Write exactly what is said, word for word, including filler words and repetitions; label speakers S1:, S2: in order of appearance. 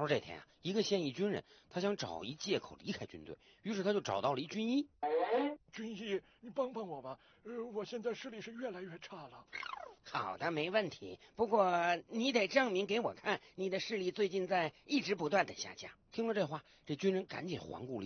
S1: 说这天啊，一个现役军人他想找一借口离开军队，于是他就找到了一军医。
S2: 军医，你帮帮我吧，呃，我现在视力是越来越差了。
S1: 好的，没问题。不过你得证明给我看，你的视力最近在一直不断的下降。听了这话，这军人赶紧环顾了